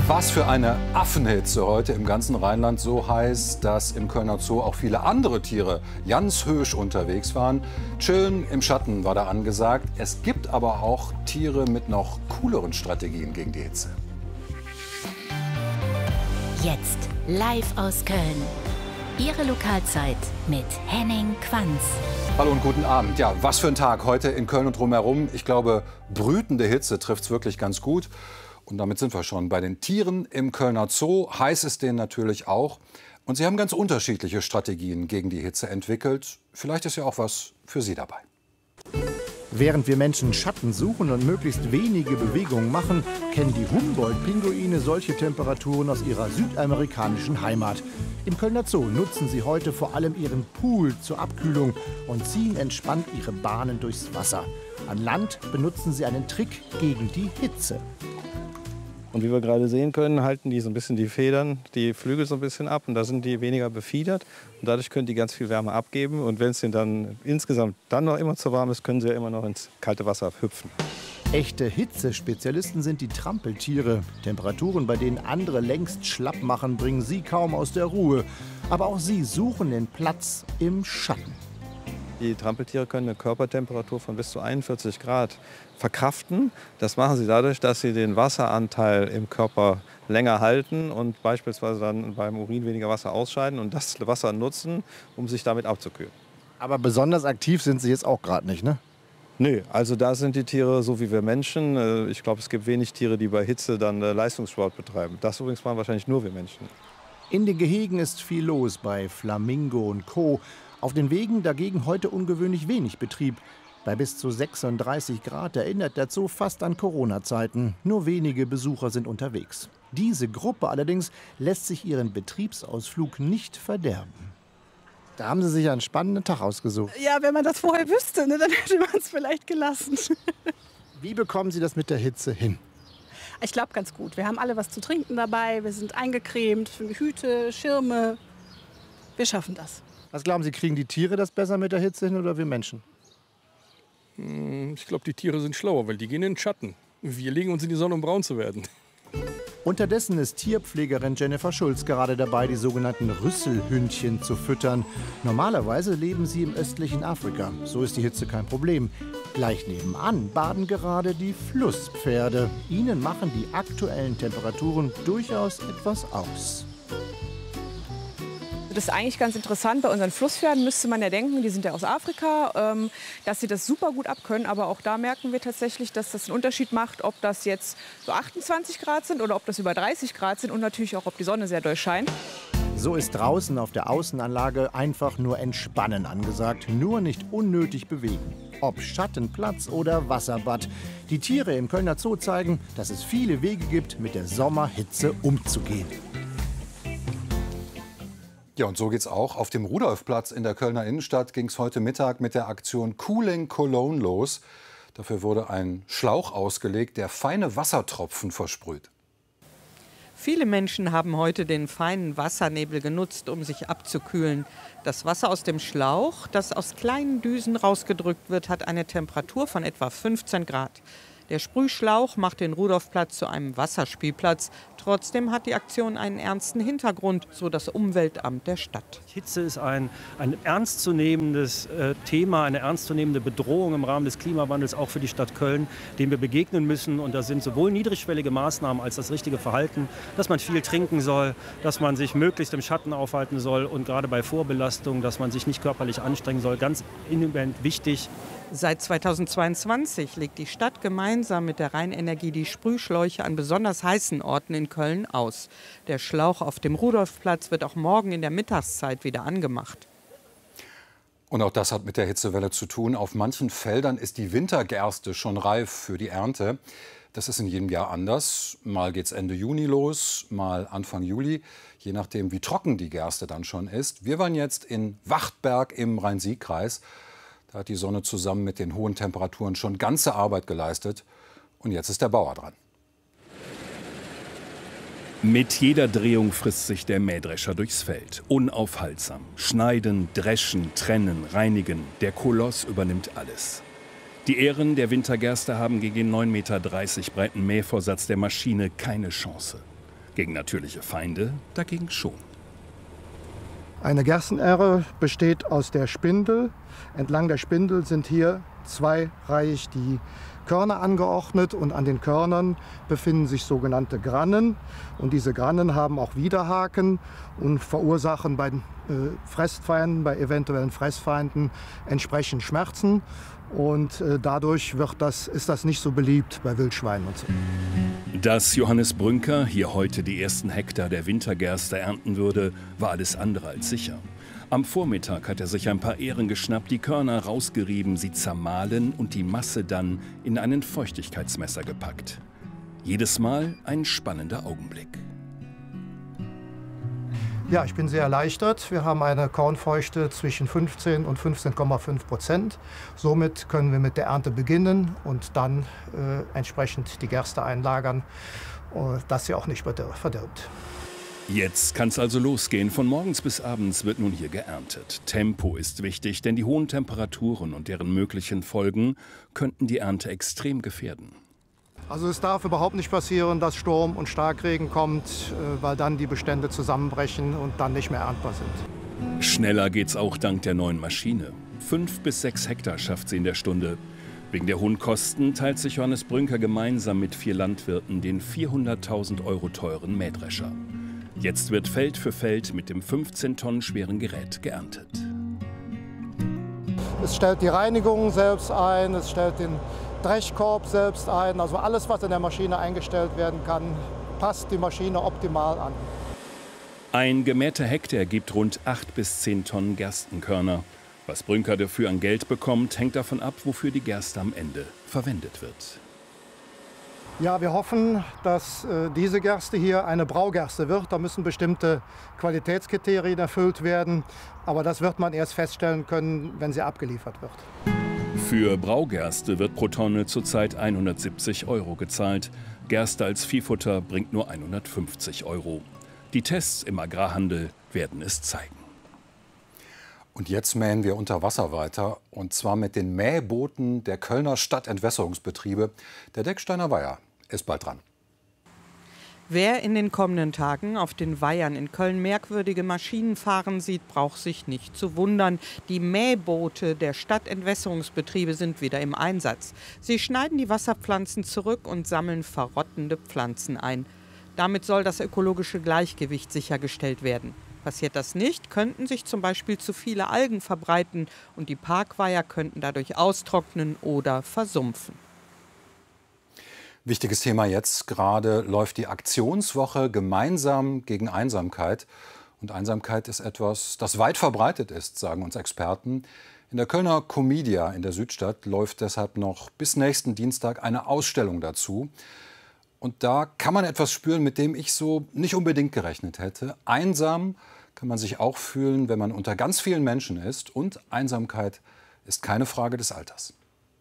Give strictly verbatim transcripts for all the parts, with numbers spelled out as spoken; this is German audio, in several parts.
Was für eine Affenhitze heute im ganzen Rheinland, so heiß, dass im Kölner Zoo auch viele andere Tiere ganz hösch unterwegs waren. Chillen im Schatten war da angesagt. Es gibt aber auch Tiere mit noch cooleren Strategien gegen die Hitze. Jetzt live aus Köln. Ihre Lokalzeit mit Henning Quanz. Hallo und guten Abend. Ja, was für ein Tag heute in Köln und drumherum. Ich glaube, brütende Hitze trifft es wirklich ganz gut. Und damit sind wir schon bei den Tieren im Kölner Zoo. Heiß ist denen natürlich auch. Und sie haben ganz unterschiedliche Strategien gegen die Hitze entwickelt. Vielleicht ist ja auch was für Sie dabei. Während wir Menschen Schatten suchen und möglichst wenige Bewegungen machen, kennen die Humboldt-Pinguine solche Temperaturen aus ihrer südamerikanischen Heimat. Im Kölner Zoo nutzen sie heute vor allem ihren Pool zur Abkühlung und ziehen entspannt ihre Bahnen durchs Wasser. An Land benutzen sie einen Trick gegen die Hitze. Und wie wir gerade sehen können, halten die so ein bisschen die Federn, die Flügel so ein bisschen ab. Und da sind die weniger befiedert. Und dadurch können die ganz viel Wärme abgeben. Und wenn es ihnen dann insgesamt dann noch immer zu warm ist, können sie ja immer noch ins kalte Wasser hüpfen. Echte Hitzespezialisten sind die Trampeltiere. Temperaturen, bei denen andere längst schlapp machen, bringen sie kaum aus der Ruhe. Aber auch sie suchen den Platz im Schatten. Die Trampeltiere können eine Körpertemperatur von bis zu einundvierzig Grad verkraften. Das machen sie dadurch, dass sie den Wasseranteil im Körper länger halten und beispielsweise dann beim Urin weniger Wasser ausscheiden und das Wasser nutzen, um sich damit abzukühlen. Aber besonders aktiv sind sie jetzt auch gerade nicht, ne? Nö, also da sind die Tiere so wie wir Menschen. Ich glaube, es gibt wenig Tiere, die bei Hitze dann Leistungssport betreiben. Das übrigens waren wahrscheinlich nur wir Menschen. In den Gehegen ist viel los bei Flamingo und Co. Auf den Wegen dagegen heute ungewöhnlich wenig Betrieb. Bei bis zu sechsunddreißig Grad erinnert der Zoo fast an Corona-Zeiten. Nur wenige Besucher sind unterwegs. Diese Gruppe allerdings lässt sich ihren Betriebsausflug nicht verderben. Da haben Sie sich einen spannenden Tag ausgesucht. Ja, wenn man das vorher wüsste, ne, dann hätte man es vielleicht gelassen. Wie bekommen Sie das mit der Hitze hin? Ich glaube ganz gut. Wir haben alle was zu trinken dabei. Wir sind eingecremt, Hüte, Schirme. Wir schaffen das. Was glauben Sie, kriegen die Tiere das besser mit der Hitze hin oder wir Menschen? Ich glaube, die Tiere sind schlauer, weil die gehen in den Schatten. Wir legen uns in die Sonne, um braun zu werden. Unterdessen ist Tierpflegerin Jennifer Schulz gerade dabei, die sogenannten Rüsselhündchen zu füttern. Normalerweise leben sie im östlichen Afrika. So ist die Hitze kein Problem. Gleich nebenan baden gerade die Flusspferde. Ihnen machen die aktuellen Temperaturen durchaus etwas aus. Das ist eigentlich ganz interessant. Bei unseren Flusspferden müsste man ja denken, die sind ja aus Afrika, ähm, dass sie das super gut abkönnen. Aber auch da merken wir tatsächlich, dass das einen Unterschied macht, ob das jetzt so achtundzwanzig Grad sind oder ob das über dreißig Grad sind und natürlich auch, ob die Sonne sehr doll scheint. So ist draußen auf der Außenanlage einfach nur Entspannen angesagt, nur nicht unnötig bewegen. Ob Schattenplatz oder Wasserbad. Die Tiere im Kölner Zoo zeigen, dass es viele Wege gibt, mit der Sommerhitze umzugehen. Ja, und so geht's auch. Auf dem Rudolfplatz in der Kölner Innenstadt ging es heute Mittag mit der Aktion Cooling Cologne los. Dafür wurde ein Schlauch ausgelegt, der feine Wassertropfen versprüht. Viele Menschen haben heute den feinen Wassernebel genutzt, um sich abzukühlen. Das Wasser aus dem Schlauch, das aus kleinen Düsen rausgedrückt wird, hat eine Temperatur von etwa fünfzehn Grad. Der Sprühschlauch macht den Rudolfplatz zu einem Wasserspielplatz. Trotzdem hat die Aktion einen ernsten Hintergrund, so das Umweltamt der Stadt. Hitze ist ein, ein ernstzunehmendes äh, Thema, eine ernstzunehmende Bedrohung im Rahmen des Klimawandels, auch für die Stadt Köln, dem wir begegnen müssen. Und da sind sowohl niedrigschwellige Maßnahmen als das richtige Verhalten, dass man viel trinken soll, dass man sich möglichst im Schatten aufhalten soll und gerade bei Vorbelastung, dass man sich nicht körperlich anstrengen soll, ganz eminent wichtig. Seit zweitausendzweiundzwanzig legt die Stadt gemeinsam mit der Rheinenergie die Sprühschläuche an besonders heißen Orten in Köln aus. Der Schlauch auf dem Rudolfplatz wird auch morgen in der Mittagszeit wieder angemacht. Und auch das hat mit der Hitzewelle zu tun. Auf manchen Feldern ist die Wintergerste schon reif für die Ernte. Das ist in jedem Jahr anders. Mal geht's Ende Juni los, mal Anfang Juli, je nachdem, wie trocken die Gerste dann schon ist. Wir waren jetzt in Wachtberg im Rhein-Sieg-Kreis. Da hat die Sonne zusammen mit den hohen Temperaturen schon ganze Arbeit geleistet. Und jetzt ist der Bauer dran. Mit jeder Drehung frisst sich der Mähdrescher durchs Feld. Unaufhaltsam. Schneiden, dreschen, trennen, reinigen. Der Koloss übernimmt alles. Die Ähren der Wintergerste haben gegen den neun Komma dreißig Meter breiten Mähvorsatz der Maschine keine Chance. Gegen natürliche Feinde dagegen schon. Eine Gerstenähre besteht aus der Spindel. Entlang der Spindel sind hier zweireihig die Körner angeordnet und an den Körnern befinden sich sogenannte Grannen. Und diese Grannen haben auch Widerhaken und verursachen bei äh, Fressfeinden, bei eventuellen Fressfeinden entsprechend Schmerzen. Und äh, dadurch wird das, ist das nicht so beliebt bei Wildschweinen und so. Dass Johannes Brünker hier heute die ersten Hektar der Wintergerste ernten würde, war alles andere als sicher. Am Vormittag hat er sich ein paar Ähren geschnappt, die Körner rausgerieben, sie zermahlen und die Masse dann in einen Feuchtigkeitsmesser gepackt. Jedes Mal ein spannender Augenblick. Ja, ich bin sehr erleichtert. Wir haben eine Kornfeuchte zwischen fünfzehn und fünfzehn Komma fünf Prozent. Somit können wir mit der Ernte beginnen und dann äh, entsprechend die Gerste einlagern, äh, dass sie auch nicht verdirbt. Jetzt kann es also losgehen. Von morgens bis abends wird nun hier geerntet. Tempo ist wichtig, denn die hohen Temperaturen und deren möglichen Folgen könnten die Ernte extrem gefährden. Also es darf überhaupt nicht passieren, dass Sturm und Starkregen kommt, weil dann die Bestände zusammenbrechen und dann nicht mehr erntbar sind. Schneller geht's auch dank der neuen Maschine. Fünf bis sechs Hektar schafft sie in der Stunde. Wegen der hohen Kosten teilt sich Johannes Brünker gemeinsam mit vier Landwirten den vierhunderttausend Euro teuren Mähdrescher. Jetzt wird Feld für Feld mit dem fünfzehn Tonnen schweren Gerät geerntet. Es stellt die Reinigung selbst ein, es stellt den Dreschkorb selbst ein. Also alles, was in der Maschine eingestellt werden kann, passt die Maschine optimal an. Ein gemähter Hektar gibt rund acht bis zehn Tonnen Gerstenkörner. Was Brünker dafür an Geld bekommt, hängt davon ab, wofür die Gerste am Ende verwendet wird. Ja, wir hoffen, dass äh, diese Gerste hier eine Braugerste wird. Da müssen bestimmte Qualitätskriterien erfüllt werden. Aber das wird man erst feststellen können, wenn sie abgeliefert wird. Für Braugerste wird pro Tonne zurzeit hundertsiebzig Euro gezahlt. Gerste als Viehfutter bringt nur hundertfünfzig Euro. Die Tests im Agrarhandel werden es zeigen. Und jetzt mähen wir unter Wasser weiter, und zwar mit den Mähbooten der Kölner Stadtentwässerungsbetriebe. Der Decksteiner Weiher ist bald dran. Wer in den kommenden Tagen auf den Weihern in Köln merkwürdige Maschinen fahren sieht, braucht sich nicht zu wundern. Die Mähboote der Stadtentwässerungsbetriebe sind wieder im Einsatz. Sie schneiden die Wasserpflanzen zurück und sammeln verrottende Pflanzen ein. Damit soll das ökologische Gleichgewicht sichergestellt werden. Passiert das nicht, könnten sich zum Beispiel zu viele Algen verbreiten und die Parkweiher könnten dadurch austrocknen oder versumpfen. Wichtiges Thema jetzt. Gerade läuft die Aktionswoche gemeinsam gegen Einsamkeit. Und Einsamkeit ist etwas, das weit verbreitet ist, sagen uns Experten. In der Kölner Comedia in der Südstadt läuft deshalb noch bis nächsten Dienstag eine Ausstellung dazu. Und da kann man etwas spüren, mit dem ich so nicht unbedingt gerechnet hätte. Einsam kann man sich auch fühlen, wenn man unter ganz vielen Menschen ist. Und Einsamkeit ist keine Frage des Alters.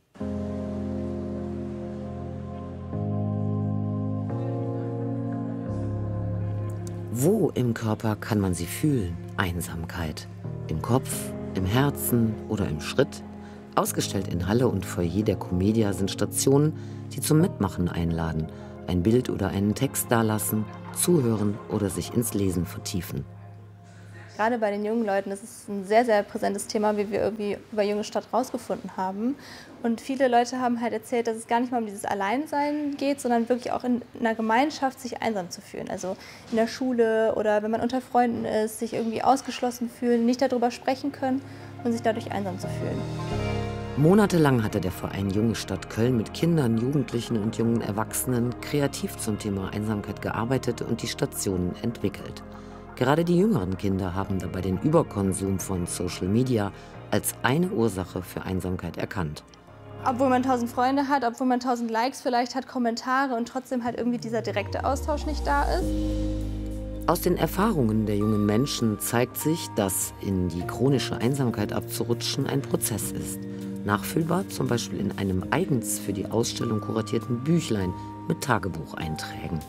Wo im Körper kann man sie fühlen? Einsamkeit. Im Kopf, im Herzen oder im Schritt? Ausgestellt in Halle und Foyer der Comedia sind Stationen, die zum Mitmachen einladen, ein Bild oder einen Text dalassen, zuhören oder sich ins Lesen vertiefen. Gerade bei den jungen Leuten ist es ein sehr, sehr präsentes Thema, wie wir irgendwie über Junge Stadt rausgefunden haben. Und viele Leute haben halt erzählt, dass es gar nicht mal um dieses Alleinsein geht, sondern wirklich auch in einer Gemeinschaft sich einsam zu fühlen. Also in der Schule oder wenn man unter Freunden ist, sich irgendwie ausgeschlossen fühlen, nicht darüber sprechen können und sich dadurch einsam zu fühlen. Monatelang hatte der Verein Junge Stadt Köln mit Kindern, Jugendlichen und jungen Erwachsenen kreativ zum Thema Einsamkeit gearbeitet und die Stationen entwickelt. Gerade die jüngeren Kinder haben dabei den Überkonsum von Social Media als eine Ursache für Einsamkeit erkannt. Obwohl man tausend Freunde hat, obwohl man tausend Likes vielleicht hat, Kommentare und trotzdem halt irgendwie dieser direkte Austausch nicht da ist. Aus den Erfahrungen der jungen Menschen zeigt sich, dass in die chronische Einsamkeit abzurutschen ein Prozess ist. Nachfühlbar zum Beispiel in einem eigens für die Ausstellung kuratierten Büchlein mit Tagebucheinträgen.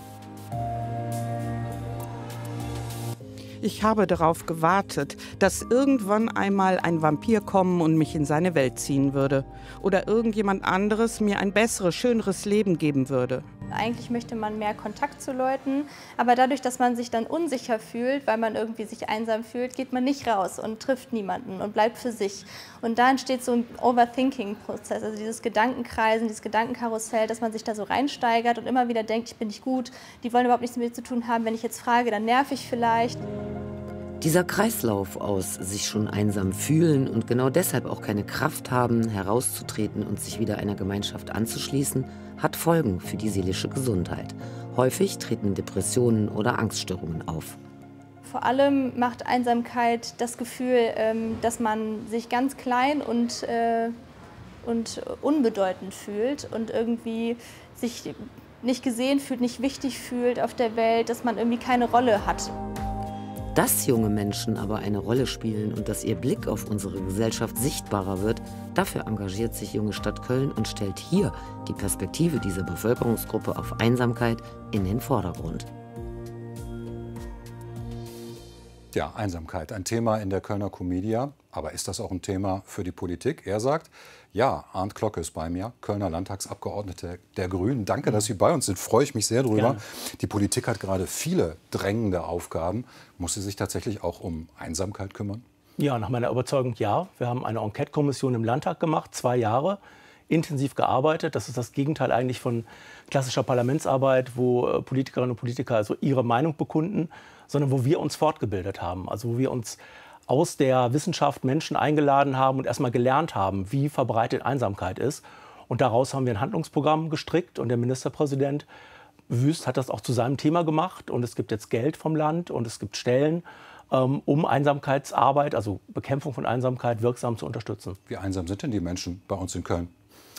Ich habe darauf gewartet, dass irgendwann einmal ein Vampir kommen und mich in seine Welt ziehen würde. Oder irgendjemand anderes mir ein besseres, schöneres Leben geben würde. Eigentlich möchte man mehr Kontakt zu Leuten, aber dadurch, dass man sich dann unsicher fühlt, weil man irgendwie sich einsam fühlt, geht man nicht raus und trifft niemanden und bleibt für sich. Und da entsteht so ein Overthinking-Prozess, also dieses Gedankenkreisen, dieses Gedankenkarussell, dass man sich da so reinsteigert und immer wieder denkt, ich bin nicht gut, die wollen überhaupt nichts mit mir zu tun haben, wenn ich jetzt frage, dann nerv ich vielleicht. Dieser Kreislauf aus sich schon einsam fühlen und genau deshalb auch keine Kraft haben, herauszutreten und sich wieder einer Gemeinschaft anzuschließen, hat Folgen für die seelische Gesundheit. Häufig treten Depressionen oder Angststörungen auf. Vor allem macht Einsamkeit das Gefühl, dass man sich ganz klein und, und unbedeutend fühlt und irgendwie sich nicht gesehen fühlt, nicht wichtig fühlt auf der Welt, dass man irgendwie keine Rolle hat. Dass junge Menschen aber eine Rolle spielen und dass ihr Blick auf unsere Gesellschaft sichtbarer wird, dafür engagiert sich Junge Stadt Köln und stellt hier die Perspektive dieser Bevölkerungsgruppe auf Einsamkeit in den Vordergrund. Ja, Einsamkeit, ein Thema in der Kölner Comedia. Aber ist das auch ein Thema für die Politik? Er sagt, ja, Arndt Klocke ist bei mir, Kölner Landtagsabgeordnete der Grünen. Danke, dass Sie bei uns sind, freue ich mich sehr drüber. Gerne. Die Politik hat gerade viele drängende Aufgaben. Muss sie sich tatsächlich auch um Einsamkeit kümmern? Ja, nach meiner Überzeugung ja. Wir haben eine Enquete-Kommission im Landtag gemacht, zwei Jahre, intensiv gearbeitet. Das ist das Gegenteil eigentlich von klassischer Parlamentsarbeit, wo Politikerinnen und Politiker also ihre Meinung bekunden, sondern wo wir uns fortgebildet haben, also wo wir uns aus der Wissenschaft Menschen eingeladen haben und erstmal gelernt haben, wie verbreitet Einsamkeit ist. Und daraus haben wir ein Handlungsprogramm gestrickt und der Ministerpräsident Wüst hat das auch zu seinem Thema gemacht. Und es gibt jetzt Geld vom Land und es gibt Stellen, ähm, um Einsamkeitsarbeit, also Bekämpfung von Einsamkeit, wirksam zu unterstützen. Wie einsam sind denn die Menschen bei uns in Köln?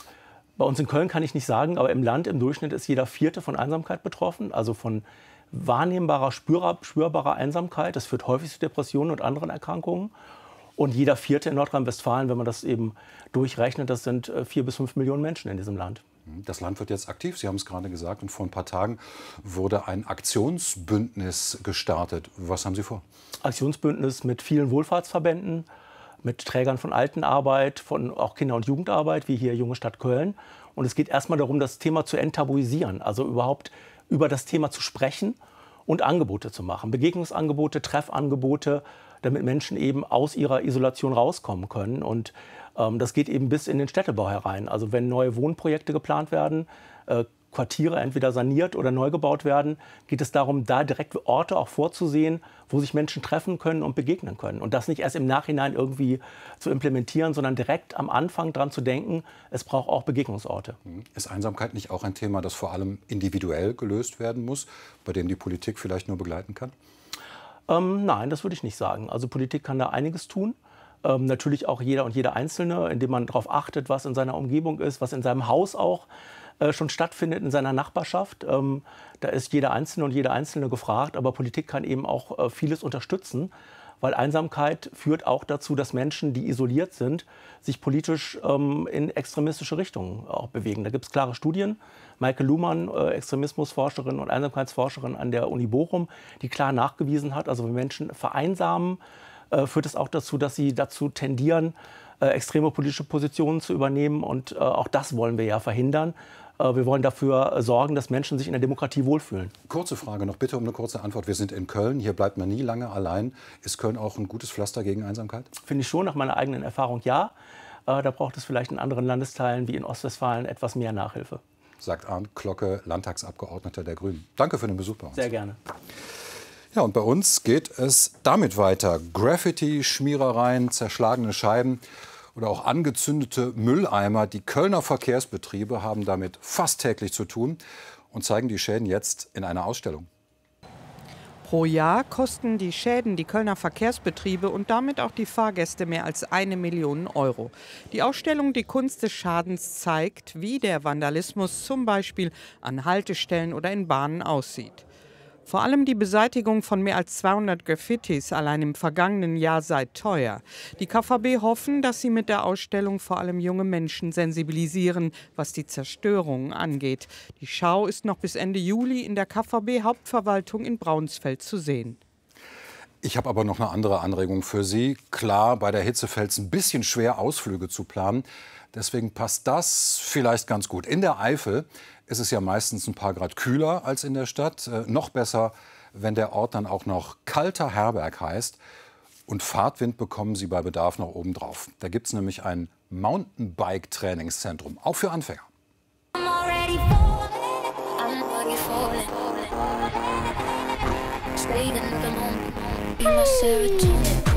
Bei uns in Köln kann ich nicht sagen, aber im Land im Durchschnitt ist jeder Vierte von Einsamkeit betroffen, also von wahrnehmbarer, spürbar, spürbarer Einsamkeit. Das führt häufig zu Depressionen und anderen Erkrankungen. Und jeder Vierte in Nordrhein-Westfalen, wenn man das eben durchrechnet, das sind vier bis fünf Millionen Menschen in diesem Land. Das Land wird jetzt aktiv, Sie haben es gerade gesagt. Und vor ein paar Tagen wurde ein Aktionsbündnis gestartet. Was haben Sie vor? Aktionsbündnis mit vielen Wohlfahrtsverbänden, mit Trägern von Altenarbeit, von auch Kinder- und Jugendarbeit, wie hier Junge Stadt Köln. Und es geht erstmal darum, das Thema zu enttabuisieren, also überhaupt über das Thema zu sprechen und Angebote zu machen. Begegnungsangebote, Treffangebote, damit Menschen eben aus ihrer Isolation rauskommen können. Und ähm, das geht eben bis in den Städtebau herein. Also wenn neue Wohnprojekte geplant werden, äh, Quartiere entweder saniert oder neu gebaut werden, geht es darum, da direkt Orte auch vorzusehen, wo sich Menschen treffen können und begegnen können. Und das nicht erst im Nachhinein irgendwie zu implementieren, sondern direkt am Anfang dran zu denken, es braucht auch Begegnungsorte. Ist Einsamkeit nicht auch ein Thema, das vor allem individuell gelöst werden muss, bei dem die Politik vielleicht nur begleiten kann? Ähm, nein, das würde ich nicht sagen. Also Politik kann da einiges tun. Ähm, natürlich auch jeder und jede Einzelne, indem man darauf achtet, was in seiner Umgebung ist, was in seinem Haus auch schon stattfindet in seiner Nachbarschaft. Ähm, da ist jeder Einzelne und jede Einzelne gefragt. Aber Politik kann eben auch äh, vieles unterstützen, weil Einsamkeit führt auch dazu, dass Menschen, die isoliert sind, sich politisch ähm, in extremistische Richtungen auch bewegen. Da gibt es klare Studien. Maike Luhmann, äh, Extremismusforscherin und Einsamkeitsforscherin an der Uni Bochum, die klar nachgewiesen hat, also wenn Menschen vereinsamen, äh, führt es auch dazu, dass sie dazu tendieren, äh, extreme politische Positionen zu übernehmen. Und äh, auch das wollen wir ja verhindern. Wir wollen dafür sorgen, dass Menschen sich in der Demokratie wohlfühlen. Kurze Frage noch, bitte um eine kurze Antwort. Wir sind in Köln, hier bleibt man nie lange allein. Ist Köln auch ein gutes Pflaster gegen Einsamkeit? Finde ich schon, nach meiner eigenen Erfahrung ja. Da braucht es vielleicht in anderen Landesteilen wie in Ostwestfalen etwas mehr Nachhilfe. Sagt Arndt Klocke, Landtagsabgeordneter der Grünen. Danke für den Besuch bei uns. Sehr gerne. Ja, und bei uns geht es damit weiter. Graffiti, Schmierereien, zerschlagene Scheiben oder auch angezündete Mülleimer. Die Kölner Verkehrsbetriebe haben damit fast täglich zu tun und zeigen die Schäden jetzt in einer Ausstellung. Pro Jahr kosten die Schäden die Kölner Verkehrsbetriebe und damit auch die Fahrgäste mehr als eine Million Euro. Die Ausstellung Die Kunst des Schadens zeigt, wie der Vandalismus zum Beispiel an Haltestellen oder in Bahnen aussieht. Vor allem die Beseitigung von mehr als zweihundert Graffitis allein im vergangenen Jahr sei teuer. Die K V B hoffen, dass sie mit der Ausstellung vor allem junge Menschen sensibilisieren, was die Zerstörung angeht. Die Schau ist noch bis Ende Juli in der K V B-Hauptverwaltung in Braunsfeld zu sehen. Ich habe aber noch eine andere Anregung für Sie. Klar, bei der Hitze fällt es ein bisschen schwer, Ausflüge zu planen. Deswegen passt das vielleicht ganz gut. In der Eifel ist es ja meistens ein paar Grad kühler als in der Stadt. Äh, noch besser, wenn der Ort dann auch noch Kalter Herberg heißt. Und Fahrtwind bekommen Sie bei Bedarf noch oben drauf. Da gibt es nämlich ein Mountainbike-Trainingszentrum, auch für Anfänger. Be my serotonin.